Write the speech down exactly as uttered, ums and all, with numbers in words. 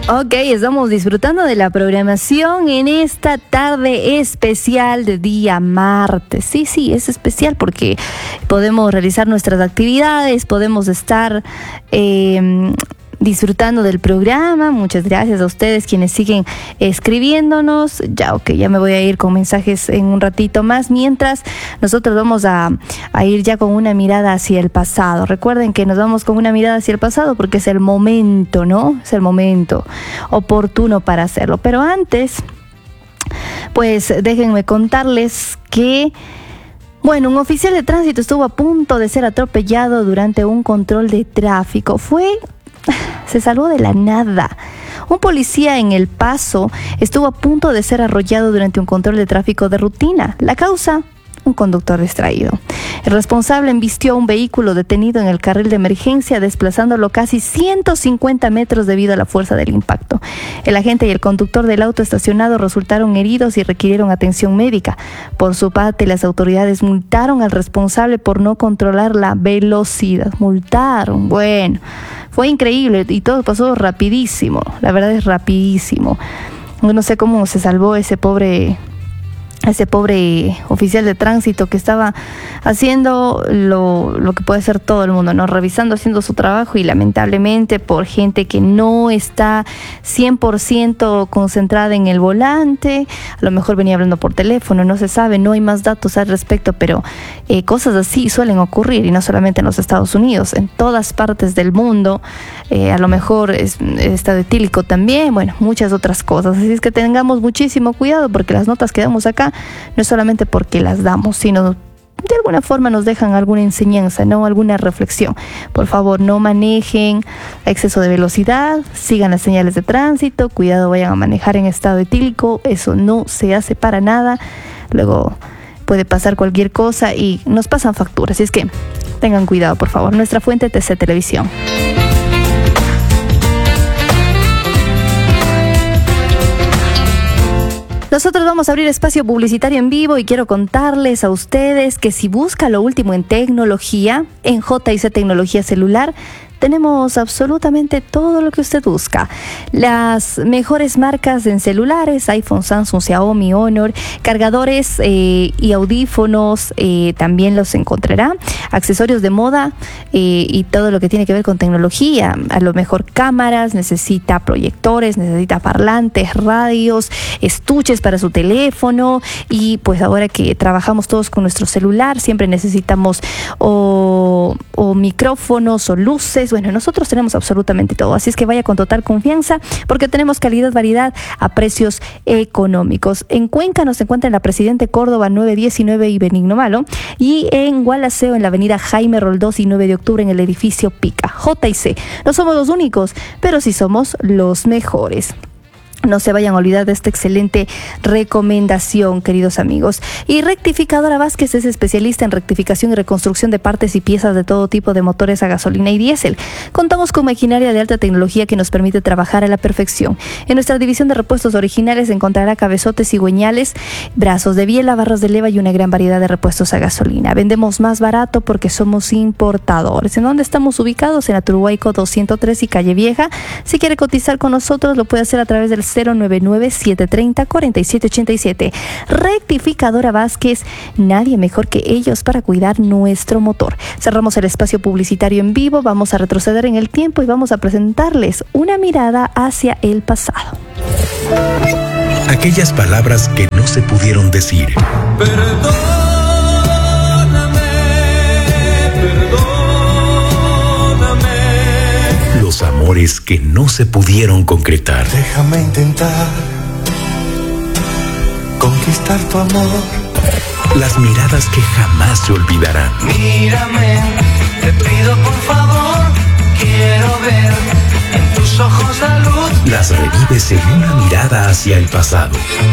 Ok, estamos disfrutando de la programación en esta tarde especial de día martes. Sí, sí, es especial porque podemos realizar nuestras actividades, podemos estar eh, disfrutando del programa. Muchas gracias a ustedes quienes siguen escribiéndonos. Ya, ok, ya me voy a ir con mensajes en un ratito más. Mientras, nosotros vamos a, a ir ya con una mirada hacia el pasado. Recuerden que nos vamos con una mirada hacia el pasado porque es el momento, ¿no? Es el momento oportuno para hacerlo. Pero antes, pues déjenme contarles que bueno, un oficial de tránsito estuvo a punto de ser atropellado durante un control de tráfico. Fue Se salvó de la nada. Un policía en El Paso estuvo a punto de ser arrollado durante un control de tráfico de rutina. La causa, un conductor distraído. El responsable embistió a un vehículo detenido en el carril de emergencia, desplazándolo casi ciento cincuenta metros debido a la fuerza del impacto. El agente y el conductor del auto estacionado resultaron heridos y requirieron atención médica. Por su parte, las autoridades multaron al responsable por no controlar la velocidad. Multaron, bueno, fue increíble y todo pasó rapidísimo. La verdad es rapidísimo. No sé cómo se salvó ese pobre... ese pobre oficial de tránsito que estaba haciendo lo, lo que puede hacer todo el mundo, ¿no? Revisando, haciendo su trabajo, y lamentablemente por gente que no está cien por ciento concentrada en el volante, a lo mejor venía hablando por teléfono, no se sabe, no hay más datos al respecto, pero eh, cosas así suelen ocurrir, y no solamente en los Estados Unidos, en todas partes del mundo. Eh, a lo mejor es, estado etílico también, bueno, muchas otras cosas. Así es que tengamos muchísimo cuidado, porque las notas que damos acá no es solamente porque las damos, sino de alguna forma nos dejan alguna enseñanza, ¿no? Alguna reflexión. Por favor, no manejen a exceso de velocidad, sigan las señales de tránsito, cuidado, vayan a manejar en estado etílico, eso no se hace para nada. Luego puede pasar cualquier cosa y nos pasan facturas, así es que tengan cuidado, por favor. Nuestra fuente, T C Televisión. Nosotros vamos a abrir espacio publicitario en vivo y quiero contarles a ustedes que si busca lo último en tecnología, en J y C Tecnología Celular, tenemos absolutamente todo lo que usted busca. Las mejores marcas en celulares, iPhone, Samsung, Xiaomi, Honor, cargadores eh, y audífonos, eh, también los encontrará. Accesorios de moda eh, y todo lo que tiene que ver con tecnología. A lo mejor cámaras, necesita proyectores, necesita parlantes, radios, estuches para su teléfono. Y pues ahora que trabajamos todos con nuestro celular, siempre necesitamos o, o micrófonos o luces. Bueno, nosotros tenemos absolutamente todo, así es que vaya con total confianza porque tenemos calidad, variedad a precios económicos. En Cuenca nos encuentra en la Presidente Córdoba nueve diecinueve y Benigno Malo, y en Gualaceo en la avenida Jaime Roldós y nueve de octubre en el edificio Pica. J y C, no somos los únicos, pero sí somos los mejores. No se vayan a olvidar de esta excelente recomendación, queridos amigos. Y Rectificadora Vázquez es especialista en rectificación y reconstrucción de partes y piezas de todo tipo de motores a gasolina y diésel. Contamos con maquinaria de alta tecnología que nos permite trabajar a la perfección. En nuestra división de repuestos originales encontrará cabezotes, cigüeñales, brazos de biela, barras de leva y una gran variedad de repuestos a gasolina. Vendemos más barato porque somos importadores. ¿En dónde estamos ubicados? En Aturhuayco doscientos tres y Calle Vieja. Si quiere cotizar con nosotros, lo puede hacer a través del cero nueve nueve, siete tres cero, cuatro siete ocho siete. Rectificadora Vázquez, nadie mejor que ellos para cuidar nuestro motor. Cerramos el espacio publicitario en vivo, vamos a retroceder en el tiempo y vamos a presentarles una mirada hacia el pasado. Aquellas palabras que no se pudieron decir. Perdóname, perdóname. Los amores que no se pudieron concretar. Déjame intentar conquistar tu amor. Las miradas que jamás se olvidarán. Mírame, te pido por favor, quiero ver en tus ojos la luz. Las revives en una mirada hacia el pasado.